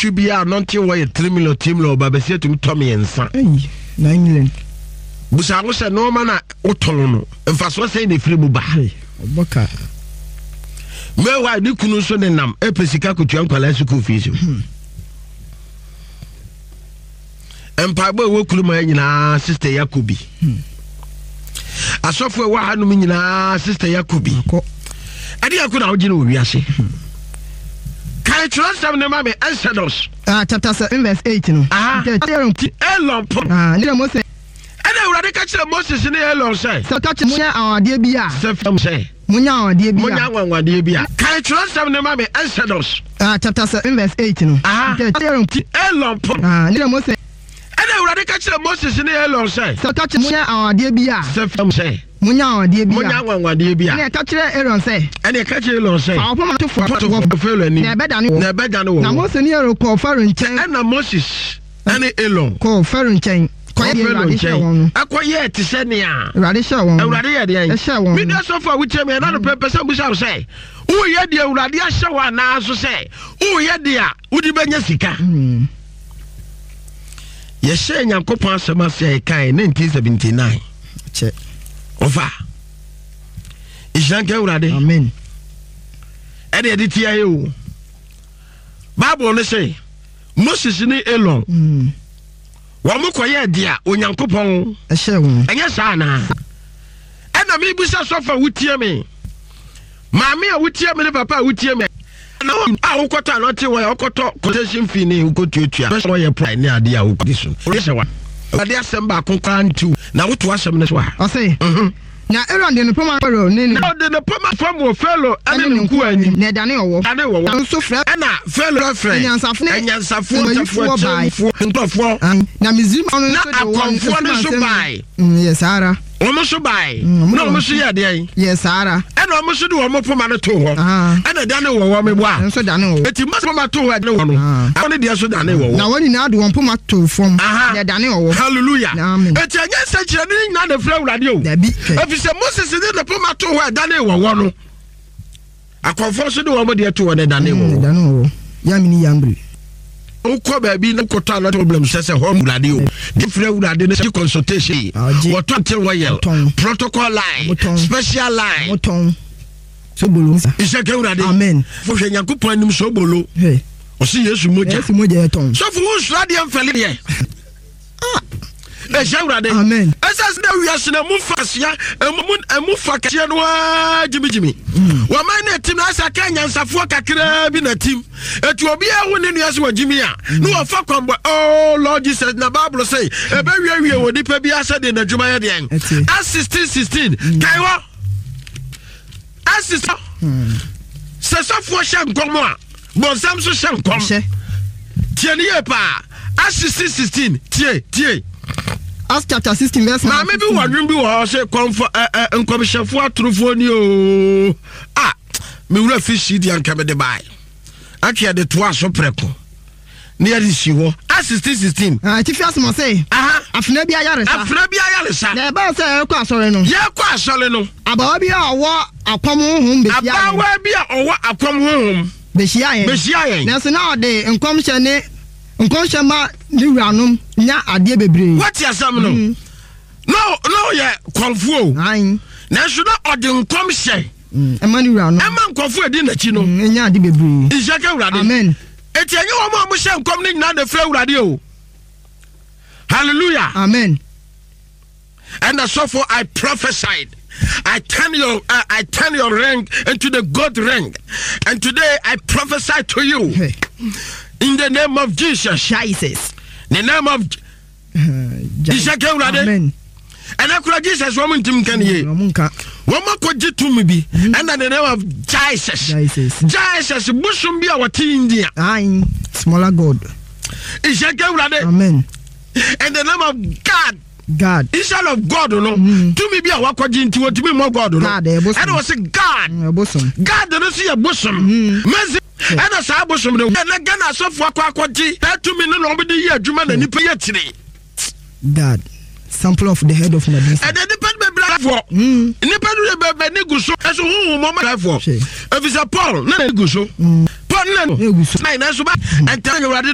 nantwi bia nonte wo ye 3 million team lo ba besia tum Tommy ensa 9 million busa wo se no ma na oton no mfa so se ne firi mu ba oboka me wa ni kunu so ne nam epesika kotua nkwala school fees empa bo wo kulu ma nyina sister Yakobi asofo wa hanu nyina sister Yakobi ade akuna wo gine wo wiase kai trust them ne ma me Exodus chapter 7 verse 8 no Elon ni Moses ene urade ka kire Moses ni Elon say so ka kire munya awade bia sefam say munya awade bia munya awade bia kai trust them ne ma me Exodus chapter 7 verse 8 no Elon ni Moses ene urade ka kire Moses ni Elon say so ka kire munya awade bia sefam say munya awade bia munya awade bia ene ka kire Aaron say ene ka kire Elon say awopoma to fo ni na bedane wo na Moses ni Aaron ko Pharaoh nchen ena Moses ene Elon ko Pharaoh nchen akoye te se ne a urade sha won urade ye de an me dey so for which me na no pepesa busa say wo ye de urade a sha wa na so say wo ye de a udi benya sika ye she Nyankopon asema say kai 1979 che ofa ijanke urade amen e de tia ye o Bible ne say Moses ni Elon wa mo koye dia Onyankopon ehye won enye sa na ena me busa sofa wutie me maami a wutie me ne papa wutie me na a wukota no te wo ya okoto quotation fee ne ukotuatua be so ye plan ne ade a wukoso oyese wa ade asem ba konkran ntu na woto asem ne so ha o say na Aaron de no poma Pharaoh ne no de no poma fam wo Pharaoh ane nku ani na dane owo nso fra na Pharaoh fra enyansafo tafo ntofo na Misrim ono so de wo no so bai yes ara omo so bai no omo so ye de yes ara ena omo so de omo poma no to ho ena dane wo me bo a nso dane wo eti mas poma to ho de wo no awon de so dane wo na woni na de won poma to fom na dane wo hallelujah amen eti anya se kire ni na de fra urade o dabi afise Moses de poma to ho dane wo no akonfo so de wo mo de to wo de dane wo ya mini yambre uko baby na kota na problem sese home urade o different urade na consultation what until royal protocol line special line moton so bolo iseke urade amen fo hwe Nyankopon anim so bolo o si Yesu moja ton so fo urade am fele de urade amen esas na wiase na mu fasia emu fakasia no jimijimi wa man na tim na asa kan nyansafo kakra bi na tim etu obi ehu ne nuase wa jimi a no wa fa kwambo oh Lord Jesus na Bible say ebe wie wo dipa bi asa de na dwuma ye de en as 16 kaiwo as se safo shankomo a bonsam so shankom tie ne ye pa as 16 tie As chapter 16 verse 9. Na maybe wadwin bi wo say comfort nkomshefo atrofo ni o. Me wura fishi di anka me de bai. Akia de to aso preko. Ne ya si wo. As 16. Tifi asmo say. Afna bi ayaresa. Na ba say ekọ asore no. Ye kọ asore no. Abawa bi a owo akwam honhom be hia. Abawa bi a owo akwam honhom be hia yen. Na so na ode nkomhye ne nkonshema liwranom nya ade bebre. What you say no? No ye konfuo. Na so na ode nkomhye. Emani wranom. Ema nkonfuo edi na chi no. Nya ade bebre. Isaka wrade. Amen. Eti enye wo mo hye nkom ni na de fra wrade o. Hallelujah. Amen. And so for I prophesied. I turn your ring into the God ring. And today I prophesy to you. Hey. In the name of Jesus. Jesus. The name of Amen. And I could Jesus woman Tim can ye. Woman could you to me be. And in the name of Jesus. Jesus Bushum be our tea India. I'm smaller God. Amen. And the name of God. Instead of God, no. To me be a wakwaji to me more God. God. And I was a God. God don't see a bosom. And I saw bosom. And again I saw for wakwaji. That to me no nobody here. Juman and Nipa today. God. Sample of the head of Medusa. And then depend me black for. Independent be neguso. As who mama for. If it's a Paul, no neguso. Paul no. Nine as and tell you